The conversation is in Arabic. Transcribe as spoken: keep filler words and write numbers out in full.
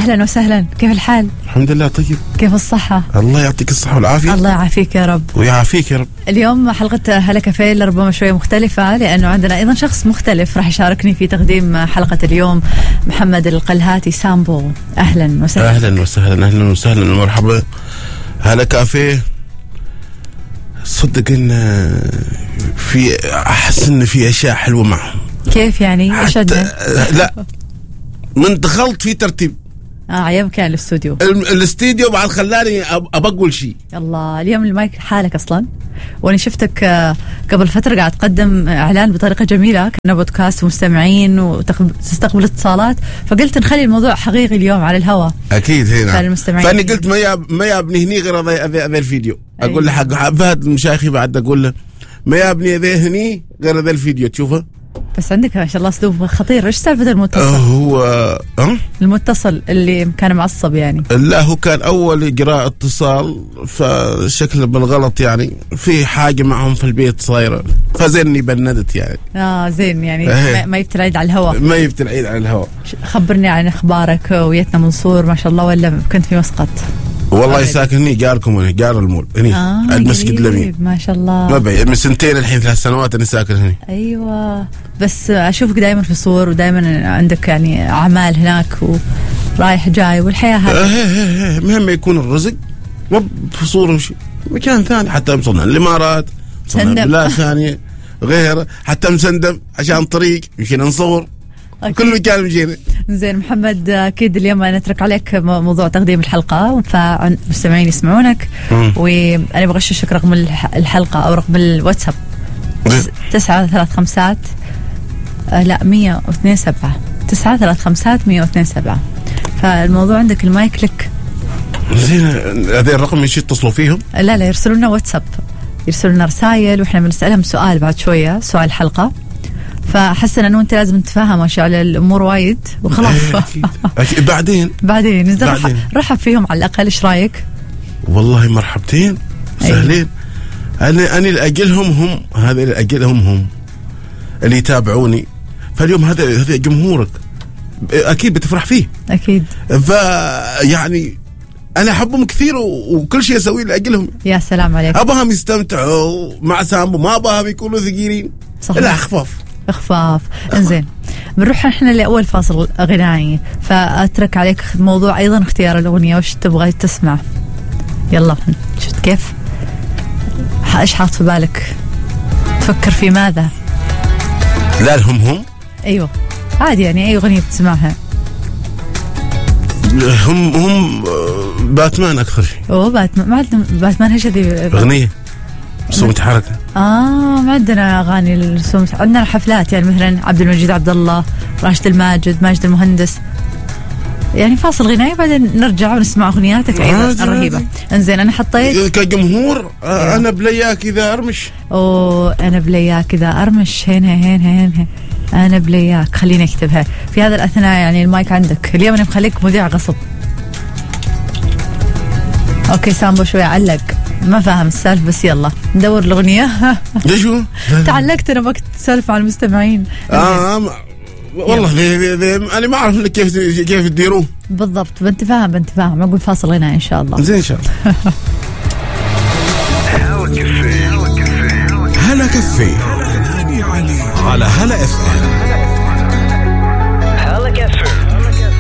أهلا وسهلا، كيف الحال؟ الحمد لله طيب. كيف الصحة؟ الله يعطيك الصحة والعافية. الله يعافيك يا رب ويعافيك يا رب. اليوم حلقة هلا كافيه ربما شوية مختلفة، لأنه عندنا أيضا شخص مختلف راح يشاركني في تقديم حلقة اليوم، محمد القلهاتي سامبو. أهلا وسهلا. أهلا وسهلا أهلا وسهلا ومرحبا. هلا كافيه صدق إن في أحس إن في أشياء حلوة معهم. كيف يعني؟ إيش عندنا؟ لا من دخلت في ترتيب. اه عيب كان الاستوديو. الاستوديو بعد خلاني أبقول شيء. الله، اليوم المايك حالك أصلا، وأنا شفتك قبل فترة قاعد تقدم إعلان بطريقة جميلة، كنا بودكاست ومستمعين وتستقبل اتصالات، فقلت نخلي الموضوع حقيقي اليوم على الهواء. أكيد هنا. فالمستمعين. فأني قلت ما ياب ما يابني هني غير هذا هذا الفيديو. أقول أيوة. له حق فهد المشايخي بعد أقول له ما يابني ذا هني غير هذا الفيديو تشوفه. بس عندك ما شاء الله اسلوب خطير. ايش سالفه المتصل؟ هو أه؟ المتصل اللي كان معصب يعني. لا هو كان اول اجراء اتصال، فشكله بالغلط يعني في حاجه معهم في البيت صايره، فزيني بندت يعني. اه زين يعني اه. ما يبتل العيد على الهواء. ما يبتل العيد على الهواء. خبرني عن اخبارك، ويتنا منصور ما شاء الله ولا كنت في مسقط؟ والله ساكن هني جاركم هني جار المول هني آه المسجد الأمين ما شاء الله. ما بعيد من سنتين الحين ثلاث سنوات أنا ساكن هني. أيوة بس أشوفك دائما في صور، ودائما عندك يعني أعمال هناك ورايح جاي والحياة هذه. مهم يكون الرزق مو في صورة شيء مكان ثاني، حتى مصنع الإمارات مصنع بلاد ثانية غير، حتى مسندم عشان طريق يمكن نصور كل مكان مجينا. زين محمد، أكيد اليوم نترك عليك موضوع تقديم الحلقة، فالمستمعين يسمعونك وأنا بغششك رقم الحلقة أو رقم الواتساب تسعة ثلاث خمسات لا مية واثنين سبعة تسعة ثلاث خمسات مية واثنين سبعة. فالموضوع عندك المايك لك. زين هذا الرقم يشي يتصلوا فيهم؟ لا لا يرسلوا لنا واتساب، يرسلوا لنا رسائل وإحنا بنسألهم سؤال بعد شوية، سؤال الحلقة. فحسنا انه انت لازم تتفهم على الامور وايد وخلاص. أكيد. أكيد. بعدين بعدين بعدين رحب فيهم على الاقل. ايش رايك؟ والله مرحبتين سهلين. أيه. انا انا اللي اجلهم هم، هذا اللي اجلهم هم اللي يتابعوني، فاليوم هذا هذا جمهورك اكيد بتفرح فيه اكيد. فيعني انا احبهم كثير وكل شيء اسويه لاجلهم. يا سلام عليك. ابغاهم يستمتعوا مع سامبو، ما ابغاهم يكونوا ثقيلين. لا خفاف اخفاف. انزين بنروح احنا لاول فاصل غنائي، فاترك عليك موضوع ايضا اختيار الاغنيه، وش تبغى تسمع؟ يلا شفت كيف؟ ايش حاط في بالك؟ تفكر في ماذا؟ لا هم هم ايوه عادي يعني اي اغنيه بتسمعها. هم هم باتمان اكثر شيء. اوه باتمان. ما عندنا باتمان. ايش هذه اغنيه رسوم حركه؟ اه ما عندنا اغاني الرسوم، عندنا حفلات يعني مثلا عبد المجيد عبد الله، راشد الماجد، ماجد المهندس. يعني فاصل غنائي بعدين نرجع ونسمع اغنياتك ايضا الرهيبه. انزين انا حطيت كجمهور آه انا بلياك اذا ارمش. اوه انا بلياك اذا ارمش. هين هين هين هين انا بلياك. خليني اكتبها في هذا الاثناء. يعني المايك عندك اليوم، انا مخليك مذيع غصب. اوكي سامبو شوي علق، ما فاهم السالفه بس يلا ندور الاغنيه. ليش هو؟ تعلقت انا وقت تسولف على المستمعين. اه والله ذي ذي ذي انا ما اعرف لك كيف كيف تديروه بالضبط. بنت فاهم بنت فاهم. اقول فاصل غنائي ان شاء الله. زين ان شاء الله. هلا كافيه على هلا اف ام.